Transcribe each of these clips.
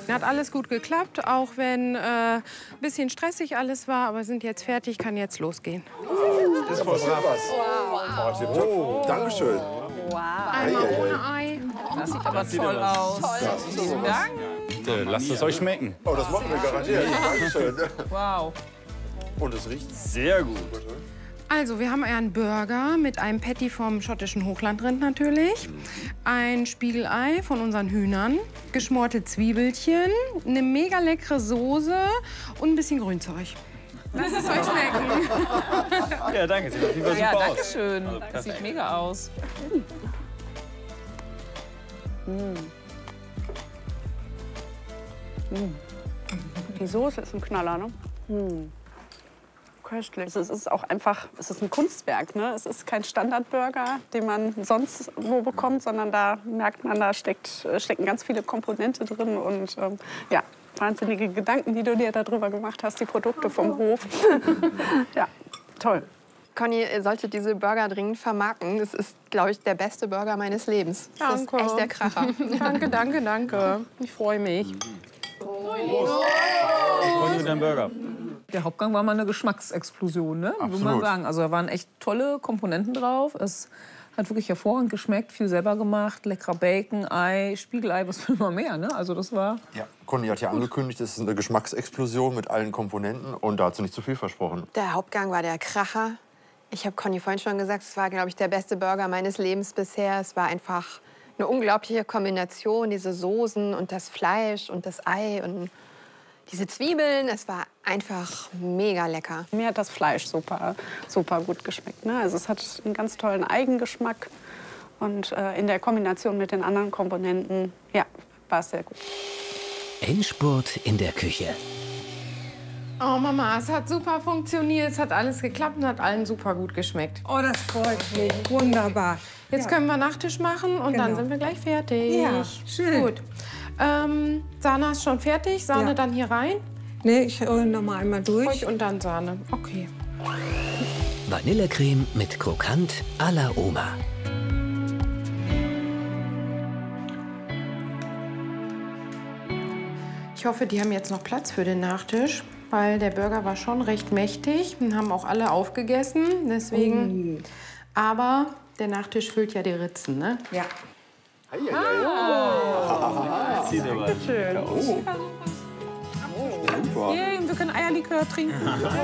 Hat alles gut geklappt, auch wenn ein bisschen stressig alles war. Aber sind jetzt fertig, kann jetzt losgehen. Das ist was. Oh, Dankeschön. Wow. Einmal ohne Ei. Das sieht aber toll aus. Vielen Dank. Lasst es euch schmecken. Oh, das machen wir garantiert. Dankeschön. Wow. Und es riecht Sehr gut. Also, wir haben einen Burger mit einem Patty vom schottischen Hochlandrind natürlich, ein Spiegelei von unseren Hühnern, geschmorte Zwiebelchen, eine mega leckere Soße und ein bisschen Grünzeug. Lasst es euch schmecken. Ja, danke. Sieht auf jeden Fall Ja, super danke aus. schön. Also, Das perfekt. sieht mega aus. Die Soße ist ein Knaller, ne? Köstlich. Es ist auch einfach, es ist ein Kunstwerk, ne? Es ist kein Standardburger, den man sonst wo bekommt, sondern da merkt man, da stecken ganz viele Komponente drin und ja, wahnsinnige Gedanken, die du dir darüber gemacht hast, die Produkte vom Hof. Ja, toll. Conny sollte diese Burger dringend vermarkten. Das ist, glaube ich, der beste Burger meines Lebens. Das ist echt der Kracher. Danke, danke, danke. Ich freue mich. Conny mit deinem Burger. Der Hauptgang war mal eine Geschmacksexplosion, ne? Muss man Absolut. sagen. Also da waren echt tolle Komponenten drauf. Es hat wirklich hervorragend geschmeckt, viel selber gemacht, leckerer Bacon, Ei, Spiegelei, was will man mehr, ne? Also das war Ja, Conny hat ja angekündigt, es ist eine Geschmacksexplosion mit allen Komponenten und da hat sie nicht zu viel versprochen. Der Hauptgang war der Kracher. Ich habe Conny vorhin schon gesagt, es war, glaube ich, der beste Burger meines Lebens bisher. Es war einfach eine unglaubliche Kombination, diese Soßen und das Fleisch und das Ei und diese Zwiebeln. Es war einfach mega lecker. Mir hat das Fleisch super, super gut geschmeckt, ne? Also es hat einen ganz tollen Eigengeschmack und in der Kombination mit den anderen Komponenten, ja, war es sehr gut. Endspurt in der Küche. Oh Mama, es hat super funktioniert, es hat alles geklappt und hat allen super gut geschmeckt. Oh, das freut mich. Wunderbar. Jetzt können wir Nachtisch machen und dann Genau. sind wir gleich fertig. Ja, schön. Gut. Sahne ist schon fertig. Sahne Ja. dann hier rein. Nee, ich hole noch mal einmal durch. Und dann Sahne. Okay. Vanillecreme mit Krokant à la Oma. Ich hoffe, die haben jetzt noch Platz für den Nachtisch, weil der Burger war schon recht mächtig und haben auch alle aufgegessen. Deswegen. Aber der Nachtisch füllt ja die Ritzen, ne? Ja. Yay, wir können Eierlikör trinken.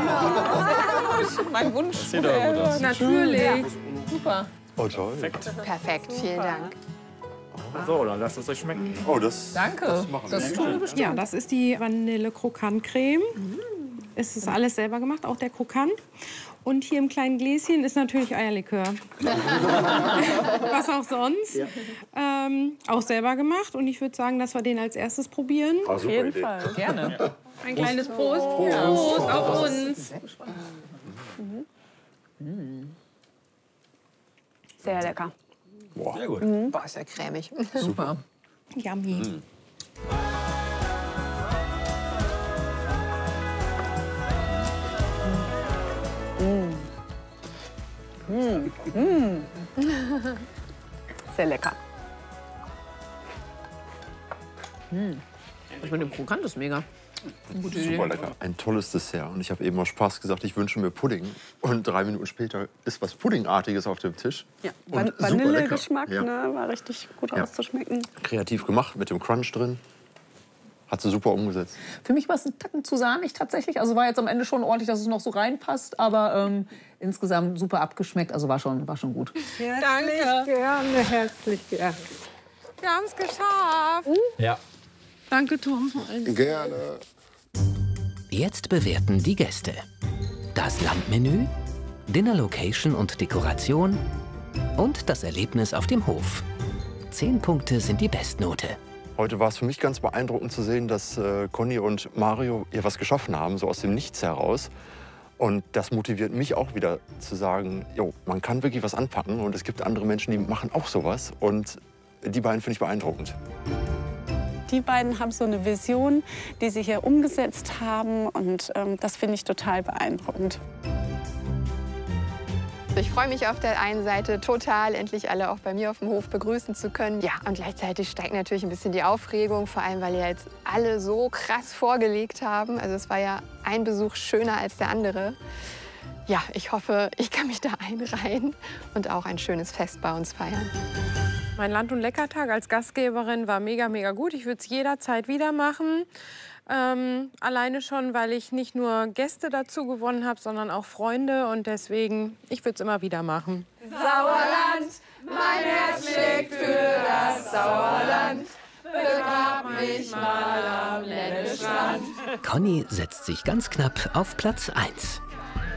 Mein Wunsch. Sieht aber gut aus. Natürlich. Super. Oh, toll. Perfekt, vielen Dank. So, dann lasst es euch schmecken. Oh, das Danke. Das tun wir bestimmt. Ja, das ist die Vanille-Krokant-Creme. Es ist alles selber gemacht, auch der Krokant. Und hier im kleinen Gläschen ist natürlich Eierlikör. Was auch sonst. Auch selber gemacht. Und ich würde sagen, dass wir den als erstes probieren. Auf jeden Fall. Gerne. Ein kleines Prost. Prost auf uns. Sehr lecker. Sehr gut. Boah, ist ja cremig. Super. Yummy. Sehr lecker. Das mit dem Krokant ist mega. Gute Idee. super lecker. Ein tolles Dessert. Und ich habe eben aus Spaß gesagt, ich wünsche mir Pudding. Und 3 Minuten später ist was Puddingartiges auf dem Tisch. Ja. Und super Vanillegeschmack, lecker. Ja. ne, war richtig gut Ja. auszuschmecken. Kreativ gemacht, mit dem Crunch drin. Hat sie super umgesetzt. Für mich war es ein Tacken zu sahnig tatsächlich. Also war jetzt am Ende schon ordentlich, dass es noch so reinpasst. Aber insgesamt super abgeschmeckt. Also war schon gut. Herzlich gerne, herzlich gerne. Wir haben es geschafft. Ja. Danke, Tom. Gerne. Jetzt bewerten die Gäste. Das Landmenü, Dinner-Location und Dekoration und das Erlebnis auf dem Hof. 10 Punkte sind die Bestnote. Heute war es für mich ganz beeindruckend zu sehen, dass Conny und Mario hier was geschaffen haben, so aus dem Nichts heraus. Und das motiviert mich auch wieder zu sagen, jo, man kann wirklich was anpacken und es gibt andere Menschen, die machen auch sowas. Und die beiden finde ich beeindruckend. Die beiden haben so eine Vision, die sie hier umgesetzt haben. Und das finde ich total beeindruckend. Also ich freue mich auf der einen Seite total, endlich alle auch bei mir auf dem Hof begrüßen zu können. Ja, und gleichzeitig steigt natürlich ein bisschen die Aufregung, vor allem, weil ja jetzt alle so krass vorgelegt haben. Also es war ja ein Besuch schöner als der andere. Ja, ich hoffe, ich kann mich da einreihen und auch ein schönes Fest bei uns feiern. Mein Land- und Leckertag als Gastgeberin war mega, mega gut. Ich würde es jederzeit wieder machen. Alleine schon, weil ich nicht nur Gäste dazu gewonnen habe, sondern auch Freunde. Und deswegen, ich würde es immer wieder machen. Sauerland, mein Herz schlägt für das Sauerland. Begrab mich mal am Ländestrand. Conny setzt sich ganz knapp auf Platz 1.